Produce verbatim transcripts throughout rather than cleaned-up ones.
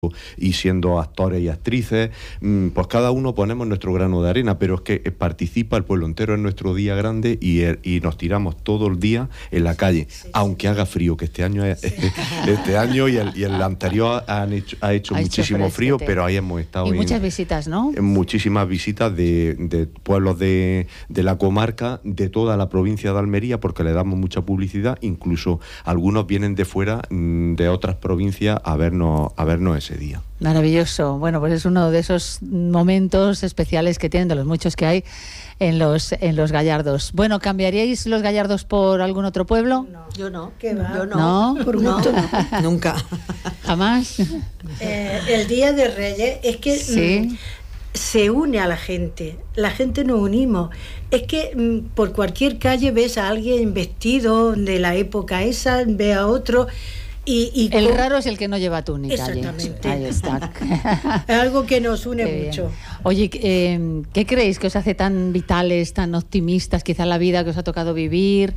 y siendo actores y actrices, pues cada uno ponemos nuestro grano de arena, pero es que participa el pueblo entero en nuestro día grande y, y nos tiramos todo el día en la calle, sí, aunque haga frío, que este año es, sí. este año y el, y el anterior han hecho, ha hecho ha muchísimo hecho frío, pero ahí hemos estado. Y en, muchas visitas, ¿no? En muchísimas visitas de, de pueblos de, de la comarca, de toda la provincia de Almería, porque le damos mucha publicidad, incluso algunos vienen de fuera, de otras provincias, a vernos, a vernos ese día. Maravilloso. Bueno, pues es uno de esos momentos especiales que tienen, de los muchos que hay en los en los Gallardos. Bueno, ¿cambiaríais los Gallardos por algún otro pueblo? No, yo no. ¿Qué va? Yo no. ¿No? Por gusto no. Nunca. ¿Jamás? Eh, el Día de Reyes es que sí. mm, se une a la gente. La gente nos unimos. Es que mm, por cualquier calle ves a alguien vestido de la época esa, ve a otro. Y, y el con... raro es el que no lleva túnica. Exactamente. Ahí está. Es algo que nos une Qué mucho. Bien. Oye, eh, ¿qué creéis que os hace tan vitales, tan optimistas? Quizá la vida que os ha tocado vivir,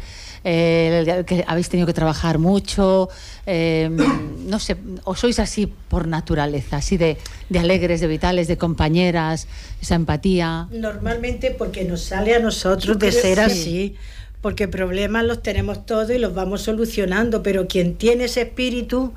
eh, que habéis tenido que trabajar mucho, eh, no sé, ¿o sois así por naturaleza, así de, de alegres, de vitales, de compañeras, esa empatía? Normalmente porque nos sale a nosotros de ser así. Porque problemas los tenemos todos y los vamos solucionando, pero quien tiene ese espíritu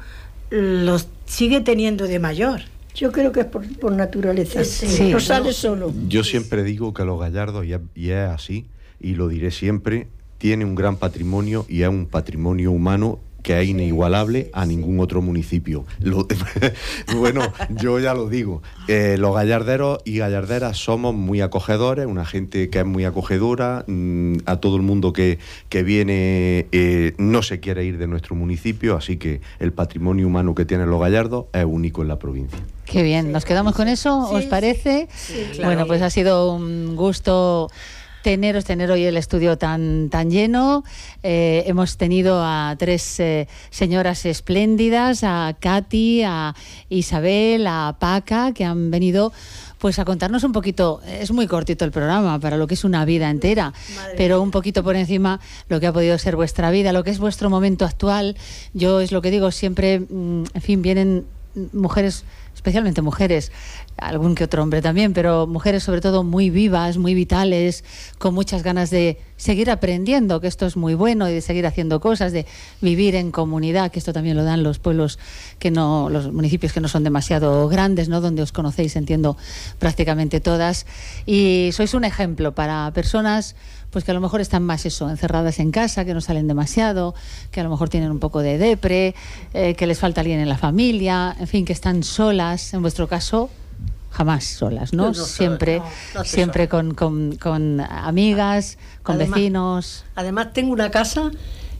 los sigue teniendo de mayor. Yo creo que es por, por naturaleza, sí, sí, no no sale solo. Yo siempre digo que los Gallardos, y es, y es así, y lo diré siempre, tiene un gran patrimonio y es un patrimonio humano que es inigualable a ningún otro municipio. Lo, bueno, yo ya lo digo, eh, los gallarderos y gallarderas somos muy acogedores, una gente que es muy acogedora, mmm, a todo el mundo que, que viene eh, no se quiere ir de nuestro municipio, así que el patrimonio humano que tienen los Gallardos es único en la provincia. Qué bien, ¿nos quedamos con eso? ¿Os sí, parece? Sí, claro. Bueno, pues ha sido un gusto teneros, tener hoy el estudio tan, tan lleno. Eh, hemos tenido a tres eh, señoras espléndidas, a Katy, a Isabel, a Paca, que han venido pues a contarnos un poquito. Es muy cortito el programa para lo que es una vida entera, Madre pero un poquito por encima lo que ha podido ser vuestra vida, lo que es vuestro momento actual. Yo es lo que digo siempre, en fin, vienen mujeres, especialmente mujeres, algún que otro hombre también, pero mujeres sobre todo muy vivas, muy vitales, con muchas ganas de seguir aprendiendo, que esto es muy bueno, y de seguir haciendo cosas, de vivir en comunidad, que esto también lo dan los pueblos que no, los municipios que no son demasiado grandes, ¿no? Donde os conocéis, entiendo, prácticamente todas, y sois un ejemplo para personas pues que a lo mejor están más eso, encerradas en casa, que no salen demasiado, que a lo mejor tienen un poco de depre, eh, que les falta alguien en la familia, en fin, que están solas. En vuestro caso, jamás solas, ¿no? no, no siempre, no, no siempre con, con, con amigas, con además, vecinos. Además tengo una casa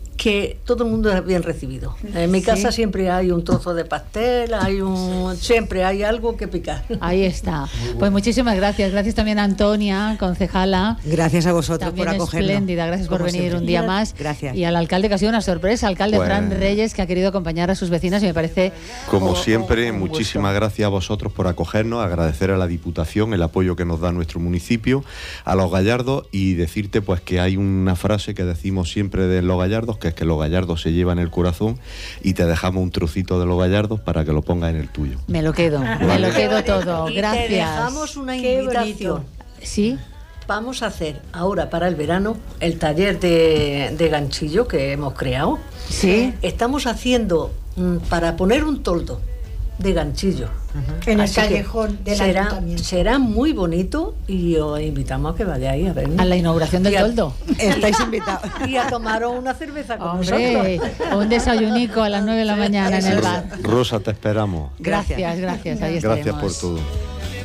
que todo el mundo es bien recibido. En mi casa sí. siempre hay un trozo de pastel, hay un siempre hay algo que picar. Ahí está. Pues muchísimas gracias. Gracias también a Antonia, concejala. Gracias a vosotros también por acogernos. Espléndida. Gracias por venir siempre. Un día más. Gracias. Y al alcalde, que ha sido una sorpresa, alcalde pues, Fran Reyes, que ha querido acompañar a sus vecinas y me parece... Como oh, siempre, oh, oh, muchísimas gusto. gracias a vosotros por acogernos, agradecer a la Diputación el apoyo que nos da nuestro municipio, a los Gallardos, y decirte pues que hay una frase que decimos siempre de los Gallardos, que es que los Gallardos se lleva en el corazón, y te dejamos un trocito de los Gallardos para que lo pongas en el tuyo. Me lo quedo, me lo quedo todo. Y gracias. Te dejamos una Qué invitación. Bonito. Sí. Vamos a hacer ahora para el verano el taller de, de ganchillo que hemos creado. Sí. Estamos haciendo mm, para poner un toldo de ganchillo. Uh-huh. En el callejón del será, ayuntamiento. Será muy bonito y os invitamos a que vayáis a ver. A la inauguración del a, toldo. Estáis invitados. Y a tomaros una cerveza con Hombre, nosotros. Un desayunico a las nueve de la mañana en el bar. Rosa, te esperamos. Gracias, gracias. Ahí Gracias estaremos. por todo.